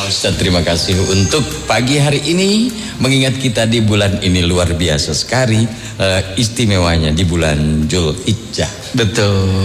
Ustaz, terima kasih untuk pagi hari ini mengingat kita di bulan ini luar biasa sekali istimewanya di bulan Dzulhijjah. Betul.